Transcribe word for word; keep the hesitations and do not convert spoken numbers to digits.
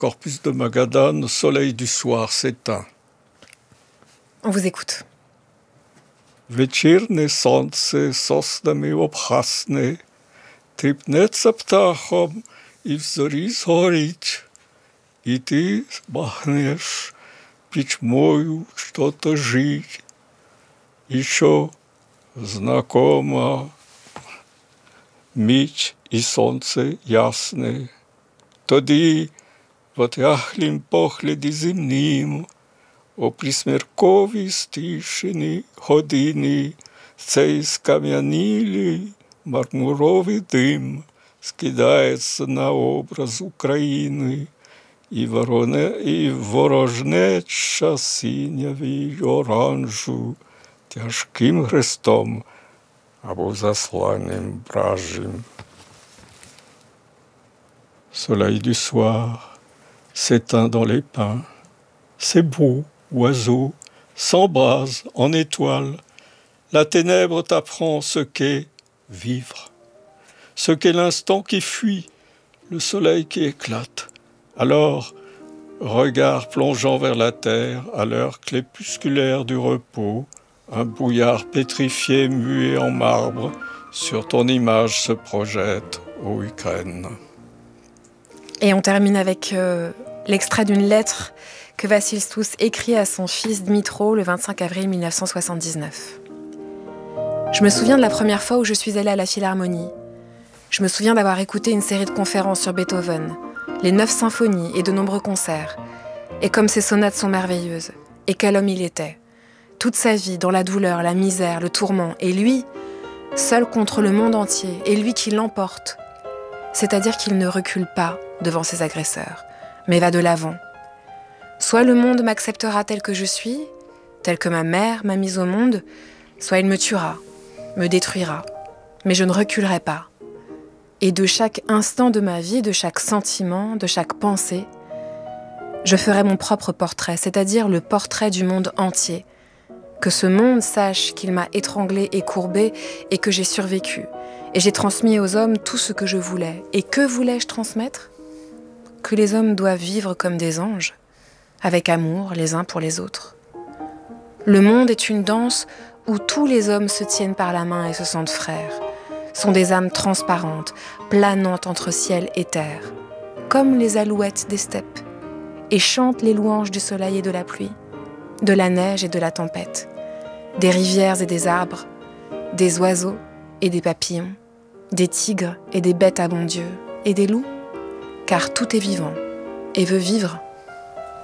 Corpus de Magadan, soleil du soir s'éteint. On vous écoute. Вечірне сонце соснами обгасне, тріпнеться птахом і в зорі згорить, і ти збагнеш пітьмою, що то жить, і що знакома міч і сонце ясне. Тоді в отяглім погляді земнім о присмерковій стишені години цей скам'янілий мармуровий дим скидається на образ України і, вороне, і ворожнеча синяві й оранжу тяжким хрестом або засланням вражим. Soleil du soir s'éteint dans les pins. C'est beau, oiseau, s'embrase en étoiles. La ténèbre t'apprend ce qu'est vivre, ce qu'est l'instant qui fuit, le soleil qui éclate. Alors, regard plongeant vers la terre, à l'heure crépusculaire du repos, un brouillard pétrifié, muet en marbre, sur ton image se projette, ô Ukraine. Et on termine avec euh, l'extrait d'une lettre que Vassil Stouss écrit à son fils Dmitro le vingt-cinq avril mille neuf cent soixante-dix-neuf. Je me souviens de la première fois où je suis allée à la Philharmonie. Je me souviens d'avoir écouté une série de conférences sur Beethoven, les neuf symphonies et de nombreux concerts. Et comme ces sonates sont merveilleuses, et quel homme il était. Toute sa vie dans la douleur, la misère, le tourment, et lui, seul contre le monde entier, et lui qui l'emporte. C'est-à-dire qu'il ne recule pas devant ses agresseurs, mais va de l'avant. Soit le monde m'acceptera tel que je suis, tel que ma mère m'a mise au monde, soit il me tuera, me détruira, mais je ne reculerai pas. Et de chaque instant de ma vie, de chaque sentiment, de chaque pensée, je ferai mon propre portrait, c'est-à-dire le portrait du monde entier. Que ce monde sache qu'il m'a étranglé et courbé et que j'ai survécu. Et j'ai transmis aux hommes tout ce que je voulais. Et que voulais-je transmettre ? Que les hommes doivent vivre comme des anges, avec amour les uns pour les autres. Le monde est une danse où tous les hommes se tiennent par la main et se sentent frères, sont des âmes transparentes, planantes entre ciel et terre, comme les alouettes des steppes, et chantent les louanges du soleil et de la pluie, de la neige et de la tempête, des rivières et des arbres, des oiseaux et des papillons, des tigres et des bêtes à bon Dieu, et des loups, car tout est vivant et veut vivre.